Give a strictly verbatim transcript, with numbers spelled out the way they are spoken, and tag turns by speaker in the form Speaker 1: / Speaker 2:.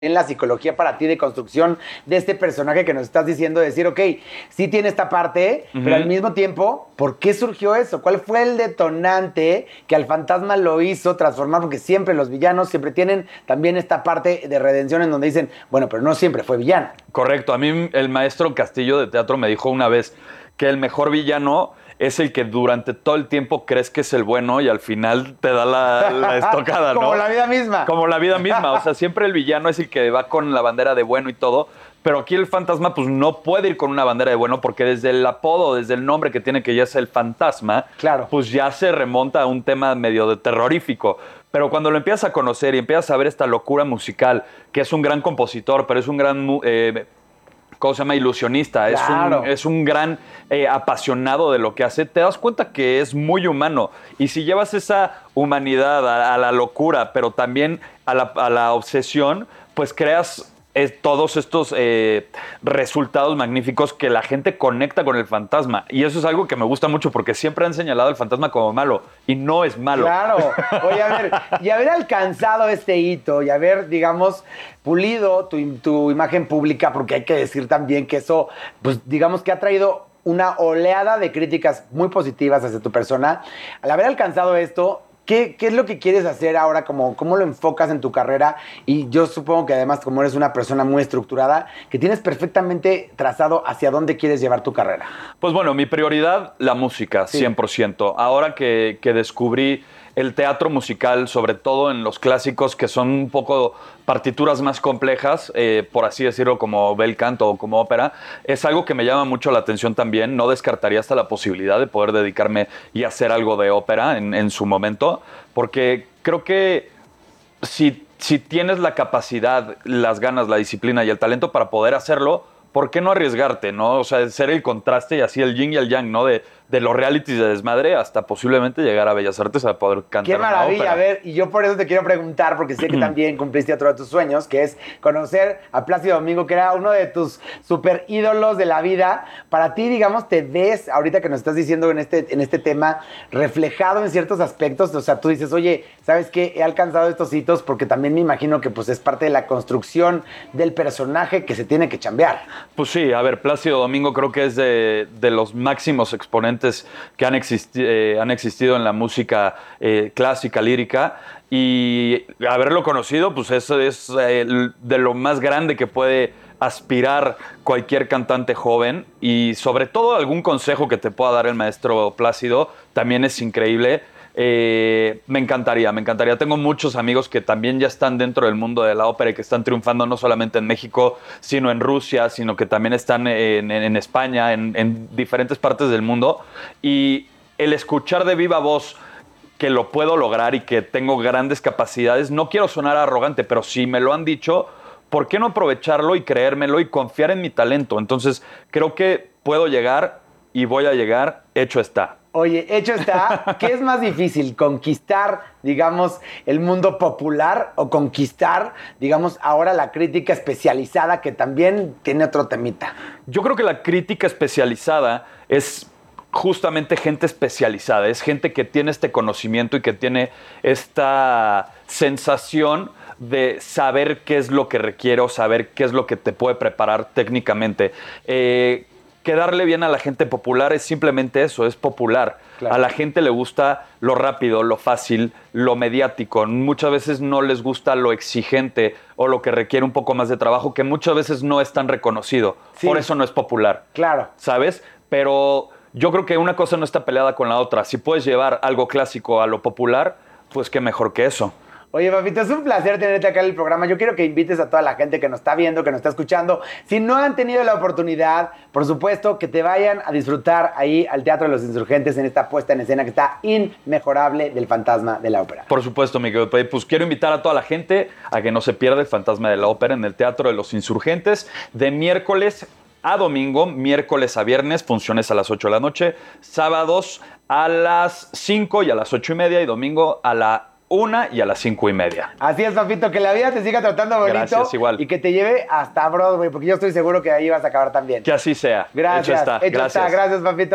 Speaker 1: en la psicología para ti de construcción de este personaje que nos estás diciendo, decir, ok, sí tiene esta parte, uh-huh. pero al mismo tiempo, ¿por qué surgió eso? ¿Cuál fue el detonante que al fantasma lo hizo transformar? Porque siempre los villanos siempre tienen también esta parte de redención en donde dicen, bueno, pero no siempre fue villano.
Speaker 2: Correcto. A mí el maestro Castillo de teatro me dijo una vez que el mejor villano es el que durante todo el tiempo crees que es el bueno y al final te da la, la estocada, ¿no?
Speaker 1: Como la vida misma.
Speaker 2: Como la vida misma. O sea, siempre el villano es el que va con la bandera de bueno y todo, pero aquí el fantasma pues no puede ir con una bandera de bueno porque desde el apodo, desde el nombre que tiene, que ya es el fantasma,
Speaker 1: claro.
Speaker 2: pues ya se remonta a un tema medio de terrorífico. Pero cuando lo empiezas a conocer y empiezas a ver esta locura musical, que es un gran compositor, pero es un gran... Eh, ¿Cómo se llama? Ilusionista.
Speaker 1: Claro.
Speaker 2: Es un, es un gran eh, apasionado de lo que hace. Te das cuenta que es muy humano. Y si llevas esa humanidad a, a la locura, pero también a la, a la obsesión, pues creas eh, todos estos eh, resultados magníficos que la gente conecta con el fantasma. Y eso es algo que me gusta mucho porque siempre han señalado al fantasma como malo. Y no es malo.
Speaker 1: Claro. Oye, a ver, y haber alcanzado este hito y haber, digamos... pulido tu, tu imagen pública, porque hay que decir también que eso, pues digamos que ha traído una oleada de críticas muy positivas hacia tu persona. Al haber alcanzado esto, ¿qué, qué es lo que quieres hacer ahora? ¿Cómo, ¿Cómo lo enfocas en tu carrera? Y yo supongo que además, como eres una persona muy estructurada, que tienes perfectamente trazado hacia dónde quieres llevar tu carrera.
Speaker 2: Pues bueno, mi prioridad, la música, sí. cien por ciento. Ahora que, que descubrí el teatro musical, sobre todo en los clásicos, que son un poco partituras más complejas, eh, por así decirlo, como bel canto o como ópera, es algo que me llama mucho la atención también. No descartaría hasta la posibilidad de poder dedicarme y hacer algo de ópera en, en su momento, porque creo que si, si tienes la capacidad, las ganas, la disciplina y el talento para poder hacerlo, ¿por qué no arriesgarte, no? O sea, ser el contraste y así el yin y el yang, ¿no? De, de los realities de desmadre hasta posiblemente llegar a Bellas Artes a poder cantar.
Speaker 1: ¡Qué maravilla!
Speaker 2: Una ópera.
Speaker 1: A ver, y yo por eso te quiero preguntar, porque sé que también cumpliste otro de tus sueños, que es conocer a Plácido Domingo, que era uno de tus super ídolos de la vida. Para ti, digamos, te ves, ahorita que nos estás diciendo en este, en este tema, reflejado en ciertos aspectos. O sea, tú dices, oye, ¿sabes qué? He alcanzado estos hitos porque también me imagino que pues es parte de la construcción del personaje que se tiene que chambear.
Speaker 2: Pues sí, a ver, Plácido Domingo creo que es de, de los máximos exponentes que han, existi eh, han existido en la música eh, clásica, lírica, y haberlo conocido, pues eso es eh, de lo más grande que puede aspirar cualquier cantante joven, y sobre todo algún consejo que te pueda dar el maestro Plácido también es increíble. Eh, me encantaría, me encantaría. Tengo muchos amigos que también ya están dentro del mundo de la ópera y que están triunfando no solamente en México, sino en Rusia, sino que también están en, en, en España, en, en diferentes partes del mundo. Y el escuchar de viva voz que lo puedo lograr y que tengo grandes capacidades, no quiero sonar arrogante, pero si me lo han dicho, ¿por qué no aprovecharlo y creérmelo y confiar en mi talento? Entonces, creo que puedo llegar y voy a llegar, hecho está.
Speaker 1: Oye, hecho está, ¿qué es más difícil? ¿Conquistar, digamos, el mundo popular o conquistar, digamos, ahora la crítica especializada que también tiene otro temita?
Speaker 2: Yo creo que la crítica especializada es justamente gente especializada, es gente que tiene este conocimiento y que tiene esta sensación de saber qué es lo que requiere o saber qué es lo que te puede preparar técnicamente. Eh, Quedarle bien a la gente popular es simplemente eso, es popular. Claro. A la gente le gusta lo rápido, lo fácil, lo mediático. Muchas veces no les gusta lo exigente o lo que requiere un poco más de trabajo, que muchas veces no es tan reconocido. Sí. Por eso no es popular.
Speaker 1: Claro.
Speaker 2: ¿Sabes? Pero yo creo que una cosa no está peleada con la otra. Si puedes llevar algo clásico a lo popular, pues qué mejor que eso.
Speaker 1: Oye, papito, es un placer tenerte acá en el programa. Yo quiero que invites a toda la gente que nos está viendo, que nos está escuchando. Si no han tenido la oportunidad, por supuesto, que te vayan a disfrutar ahí al Teatro de los Insurgentes en esta puesta en escena que está inmejorable del Fantasma de la Ópera.
Speaker 2: Por supuesto, Miguel. Pues quiero invitar a toda la gente a que no se pierda el Fantasma de la Ópera en el Teatro de los Insurgentes de miércoles a domingo, miércoles a viernes, funciones a las ocho de la noche, sábados a las cinco y a las ocho y media y domingo a la una y a las cinco y media.
Speaker 1: Así es, papito, que la vida te siga tratando bonito.
Speaker 2: Gracias, igual.
Speaker 1: Y que te lleve hasta Broadway, porque yo estoy seguro que ahí vas a acabar también.
Speaker 2: Que así sea.
Speaker 1: Gracias.
Speaker 2: Hecho está.
Speaker 1: Hecho
Speaker 2: Gracias.
Speaker 1: está. Gracias, papito.